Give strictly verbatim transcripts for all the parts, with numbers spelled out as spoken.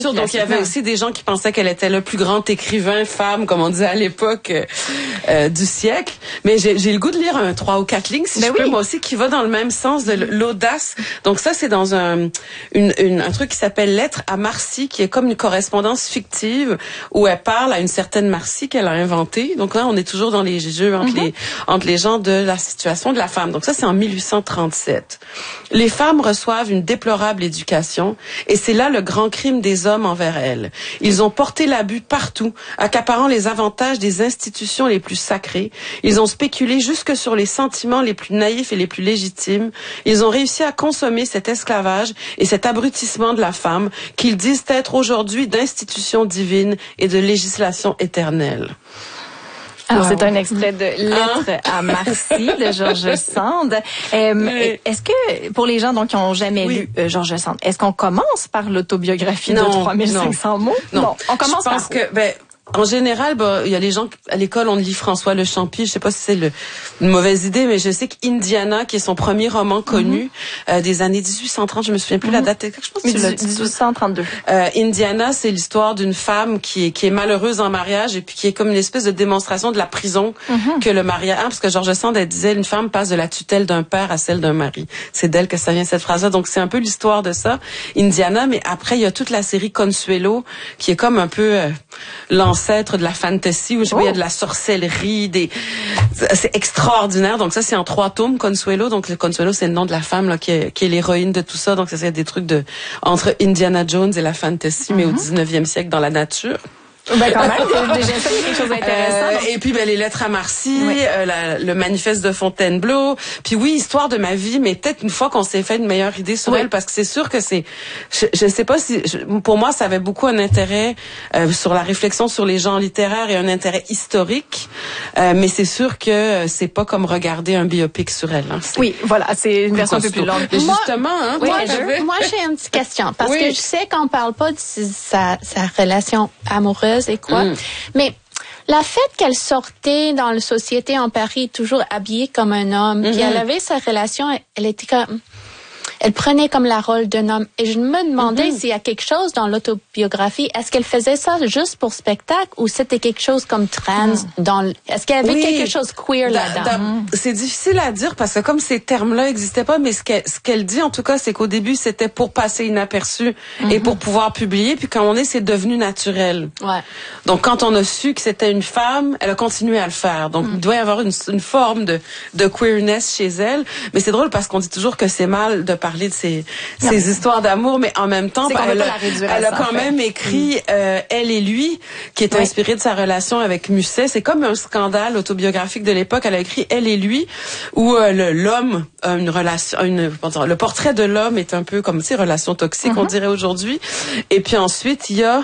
Donc, il y avait aussi des gens qui pensaient qu'elle était le plus grand écrivain femme, comme on disait à l'époque, euh, du siècle. Mais j'ai, j'ai le goût de lire un trois ou quatre lignes, si ben je oui. peux, moi aussi, qui va dans le même sens de l'audace. Donc ça, c'est dans un, une, une, un truc qui s'appelle Lettre à Marcy, qui est comme une correspondance fictive où elle parle à une certaine Marcy qu'elle a inventée. Donc là, on est toujours dans les jeux entre, mm-hmm. les, entre les gens de la situation de la femme. Donc ça, c'est en mille huit cent trente-sept. Les femmes reçoivent une déplorable éducation et c'est là le grand crime des hommes envers elles. Ils ont porté l'abus partout, accaparant les avantages des institutions les plus sacrées. Ils ont spéculé jusque sur les sentiments les plus naïfs et les plus légitimes. Ils ont réussi à consommer cet esclavage et cet abrutissement de la femme qu'ils disent être aujourd'hui d'institutions divines et de législation éternelle. Alors, wow. C'est un extrait de Lettre ah. à Marcy de George Sand. Euh, oui. Est-ce que, pour les gens donc qui n'ont jamais oui. lu euh, George Sand, est-ce qu'on commence par l'autobiographie non, de trois mille cinq cents non. mots? Non. non. On commence Je pense par que, ben, en général, bah, il y a les gens à l'école, on lit François Le Champy. Je sais pas si c'est le, une mauvaise idée, mais je sais qu'Indiana, qui est son premier roman connu mm-hmm. euh, des années dix-huit cent trente, je me souviens plus mm-hmm. la date. Je pense que tu l'as dit. dix-huit cent trente-deux. Euh, Indiana, c'est l'histoire d'une femme qui est qui est malheureuse en mariage et puis qui est comme une espèce de démonstration de la prison mm-hmm. que le mariage. Ah, parce que George Sand elle disait, une femme passe de la tutelle d'un père à celle d'un mari. C'est d'elle que ça vient cette phrase-là. Donc c'est un peu l'histoire de ça, Indiana. Mais après, il y a toute la série Consuelo, qui est comme un peu euh, l'ancêtre de la fantasy, où je sais pas, il y a de la sorcellerie, des, c'est extraordinaire. Donc ça, c'est en trois tomes, Consuelo. Donc le Consuelo, c'est le nom de la femme là, qui est, qui est l'héroïne de tout ça. Donc ça, c'est des trucs de entre Indiana Jones et la fantasy, mm-hmm. mais au dix-neuvième siècle dans la nature. Ben quand même, déjà ça, quelque chose d'intéressant. Euh, et puis ben les lettres à Marcy, oui. euh, la, le manifeste de Fontainebleau. Puis oui, histoire de ma vie, mais peut-être une fois qu'on s'est fait une meilleure idée sur oui. elle, parce que c'est sûr que c'est, je, je sais pas si, je, pour moi, ça avait beaucoup un intérêt euh, sur la réflexion sur les genres littéraires et un intérêt historique. Euh, mais c'est sûr que c'est pas comme regarder un biopic sur elle. Hein. Oui, voilà, c'est une version un peu plus longue. Mais justement, hein, oui, moi, je, moi j'ai une petite question parce oui. que je sais qu'on parle pas de sa, sa relation amoureuse et quoi. Mm. Mais la fait qu'elle sortait dans la société en Paris toujours habillée comme un homme, mm-hmm. puis elle avait sa relation, elle était comme, elle prenait comme la rôle d'un homme. Et je me demandais mm-hmm. s'il y a quelque chose dans l'autobiographie. Est-ce qu'elle faisait ça juste pour spectacle ou c'était quelque chose comme trans mm. dans le... Est-ce qu'il y avait oui. quelque chose queer da, là-dedans? Da, c'est difficile à dire parce que comme ces termes-là n'existaient pas, mais ce qu'elle, ce qu'elle dit en tout cas, c'est qu'au début, c'était pour passer inaperçu mm-hmm. et pour pouvoir publier. Puis quand on est, c'est devenu naturel. Ouais. Donc quand on a su que c'était une femme, elle a continué à le faire. Donc mm. il doit y avoir une, une forme de, de queerness chez elle. Mais c'est drôle parce qu'on dit toujours que c'est mal de parler de ces, ces histoires d'amour, mais en même temps, bah, elle, a, elle a quand même écrit mm. euh, Elle et lui, qui est oui. inspiré de sa relation avec Musset. C'est comme un scandale autobiographique de l'époque. Elle a écrit Elle et lui, où euh, le, l'homme a une relation, une, dire, le portrait de l'homme est un peu comme, tu sais, relation toxique, mm-hmm. on dirait aujourd'hui. Et puis ensuite, il y a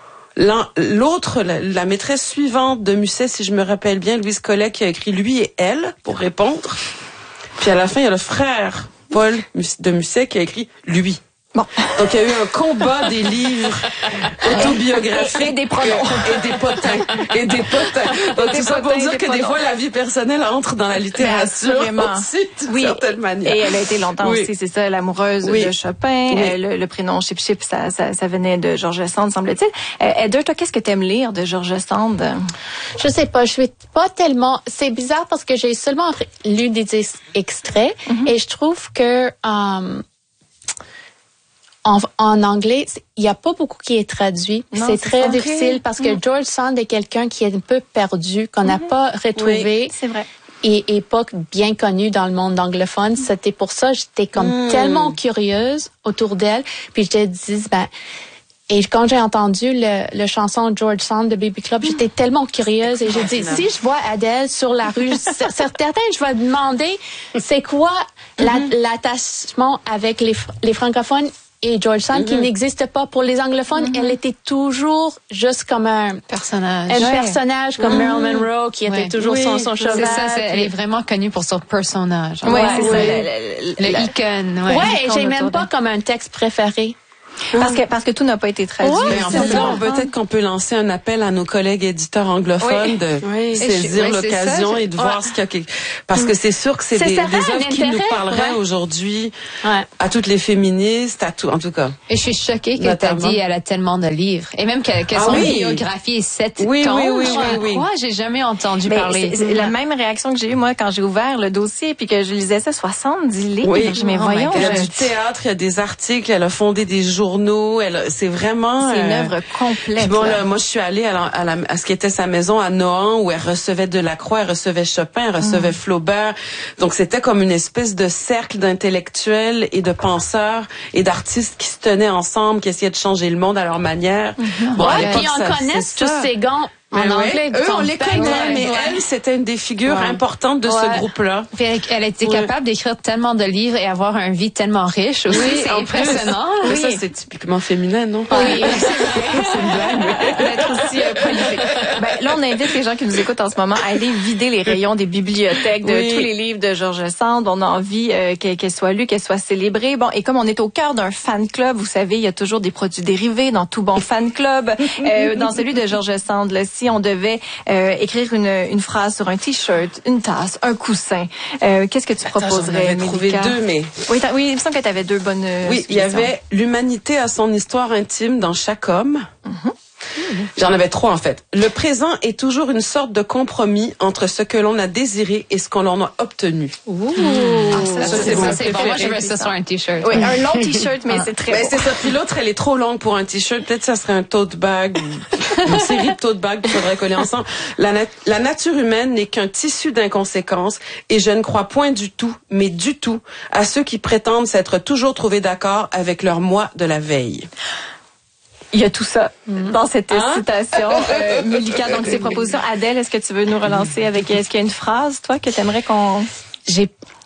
l'autre, la, la maîtresse suivante de Musset, si je me rappelle bien, Louise Collet, qui a écrit Lui et elle, pour répondre. Puis à la fin, il y a le frère Paul de Musset qui a écrit Lui. Bon. Donc, il y a eu un combat des livres autobiographiques. Et des pronoms. Et des potins. Et des potins. Donc, tout ça pour dire que des fois, la vie personnelle entre dans la littérature aussi, d'une oui. certaine manière. Et elle a été longtemps oui. aussi, c'est ça, l'amoureuse oui. de Chopin. Oui. Euh, le, le prénom Chip Chip, ça, ça, ça venait de George Sand, semble-t-il. Euh, Heather, toi, qu'est-ce que t'aimes lire de George Sand? Je sais pas, je suis pas tellement... C'est bizarre parce que j'ai seulement lu des extraits mm-hmm. et je trouve que... Um, En, en anglais, il n'y a pas beaucoup qui est traduit. Non, c'est, c'est très okay. difficile parce que mmh. George Sand est quelqu'un qui est un peu perdu, qu'on n'a mmh. pas retrouvé. Oui, c'est vrai. Et, et pas bien connu dans le monde anglophone. Mmh. C'était pour ça, j'étais comme mmh. tellement curieuse autour d'elle. Puis je te dis, ben... Et quand j'ai entendu le, le chanson George Sand de Baby Club, j'étais tellement curieuse et j'ai dit, si je vois Adele sur la rue, certains, je vais demander, c'est quoi la, mmh. l'attachement avec les, les francophones et George Sand, mm-hmm. qui n'existe pas pour les anglophones, mm-hmm. elle était toujours juste comme un personnage, un ouais. personnage comme mm-hmm. Marilyn Monroe, qui était ouais. toujours oui. son, son cheval. C'est ça, c'est, elle est vraiment connue pour son personnage. Ouais, ouais c'est ouais. ça. Le, le, le icône. Ouais, ouais et j'ai même pas comme un texte préféré. Parce que parce que tout n'a pas été traduit. Ouais, mais en fait, là, peut-être qu'on peut lancer un appel à nos collègues éditeurs anglophones oui. de oui. saisir oui, l'occasion et de ouais. voir ce qu'il y a. Parce que c'est sûr que c'est, c'est des, des œuvres qui nous parleraient ouais. aujourd'hui ouais. à toutes les féministes, à tout, en tout cas. Et je suis choquée que tu as dit elle a tellement de livres. Et même que, que ah, son oui. biographie est sept oui, tomes. Oui, oui, oui, je oui, crois, oui. j'ai jamais entendu mais parler. C'est, c'est la même réaction que j'ai eue, moi, quand j'ai ouvert le dossier puis que je lisais ça, soixante-dix livres. Oui. Mais oh voyons. Il y a du théâtre, il y a des articles, elle a fondé des journaux, elle a, c'est vraiment... C'est une euh, œuvre complète. Bon, là, moi, je suis allée à, la, à, la, à ce qui était sa maison à Nohant, où elle recevait Delacroix, elle recevait Chopin, elle recevait mmh. Flaubert. Donc, c'était comme une espèce de cercle d'intellectuels et de penseurs et d'artistes qui se tenaient ensemble, qui essayaient de changer le monde à leur manière. Mmh. Bon, ouais, puis on connaît tous ces gants. En mais anglais, ouais. Eux, on les connaît, ouais, mais ouais. elle, c'était une des figures ouais. importantes de ouais. ce groupe-là. Puis elle, elle a été ouais. capable d'écrire tellement de livres et avoir une vie tellement riche aussi. Oui, c'est impressionnant. Oui. Mais ça, c'est typiquement féminin, non? Oui, c'est une blague. D'être aussi euh, prolifique. Ben, là, on invite les gens qui nous écoutent en ce moment à aller vider les rayons des bibliothèques de oui. tous les livres de George Sand. On a envie euh, qu'elle, qu'elle soit lue, qu'elle soit célébrée. Bon, et comme on est au cœur d'un fan club, vous savez, il y a toujours des produits dérivés dans tout bon fan club. Euh, dans celui de George Sand, là, si on devait euh, écrire une, une phrase sur un t-shirt, une tasse, un coussin, euh, qu'est-ce que tu Attends, proposerais, Mélika? J'en avais trouvé deux, mais... Oui, oui, il me semble que tu avais deux bonnes euh, Oui, il y avait l'humanité a son histoire intime dans chaque homme. Mm-hmm. J'en avais trois, en fait. Le présent est toujours une sorte de compromis entre ce que l'on a désiré et ce qu'on en a obtenu. Ouh. Ah, ça, ça, c'est, c'est, c'est bon. Moi, je veux ça sur un t-shirt. Oui, un long t-shirt, mais ah. c'est très ben, beau. C'est ça. Puis l'autre, elle est trop longue pour un t-shirt. Peut-être ça serait un tote bag ou une série de tote bags qu'il faudrait coller ensemble. La, nat- la nature humaine n'est qu'un tissu d'inconséquences et je ne crois point du tout, mais du tout, à ceux qui prétendent s'être toujours trouvés d'accord avec leur moi de la veille. Il y a tout ça mmh. dans cette hein? citation. Euh, Mélika, donc ces propositions. Adèle, est-ce que tu veux nous relancer avec, est-ce qu'il y a une phrase, toi, que tu aimerais qu'on... J'ai...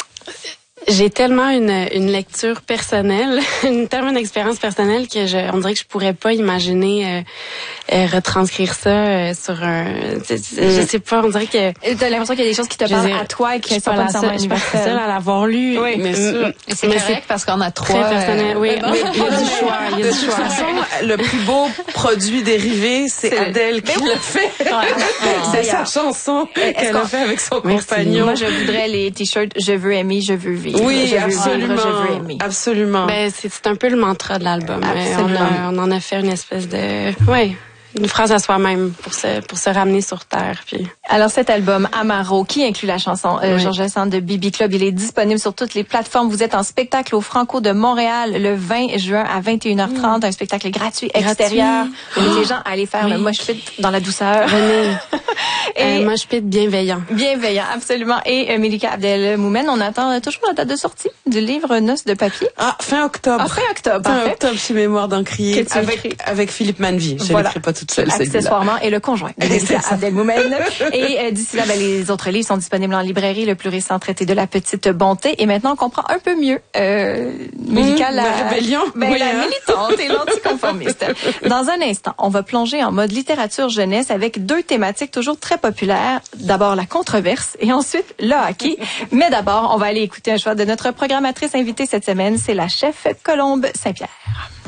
J'ai tellement une, une lecture personnelle, une tellement une expérience personnelle que je, on dirait que je pourrais pas imaginer euh, euh, retranscrire ça euh, sur un. Je, je sais pas, on dirait que. T'as l'impression qu'il y a des choses qui te parlent à toi et qui sont pas nécessairement universelles. Je suis pas seule à l'avoir lu. Oui, mais sûr. Et c'est mais correct c'est parce qu'on a trois. Très personnel. Euh, oui, mais il y a du choix. Il y a du choix. De toute façon, le plus beau produit dérivé, c'est, c'est Adèle qui l'a fait. C'est sa chanson qu'elle a fait avec son compagnon. Moi, je voudrais les t-shirts. Je veux aimer, je veux vivre. Oui, absolument. Je veux aimer. Absolument. Ben, c'est, c'est un peu le mantra de l'album. On, a, on en a fait une espèce de... Ouais. Une phrase à soi-même pour se pour se ramener sur terre. Puis. Alors cet album Amaro, qui inclut la chanson euh, oui. George Sand de B B Club, il est disponible sur toutes les plateformes. Vous êtes en spectacle au Franco de Montréal le vingt juin à vingt et une heures trente, mmh. un spectacle gratuit extérieur. Gratuit. Oh. Les gens allaient faire oui. le mosh pit dans la douceur. Venez. Et un mosh pit bienveillant. Bienveillant, absolument. Et euh, Mélika Abdelmoumen, on attend euh, toujours la date de sortie du livre Noces de papier. Ah, fin octobre. Ah, fin octobre. Fin octobre chez Mémoire d'Encrier avec avec Philippe Manvie. Je voilà. l'écris pas toute seule. Accessoirement, et le conjoint de Mélika Abdelmoumen. Et euh, d'ici là, ben, les autres livres sont disponibles en librairie. Le plus récent, Traité de la petite bonté. Et maintenant, on comprend un peu mieux euh, Mélika, mmh, la, la rébellion, ben, oui, la hein? militante et l'anticonformiste. Dans un instant, on va plonger en mode littérature jeunesse avec deux thématiques toujours très populaires. D'abord, la controverse et ensuite, le hockey. Mais d'abord, on va aller écouter un choix de notre programmatrice invitée cette semaine. C'est la chef Colombe Saint-Pierre.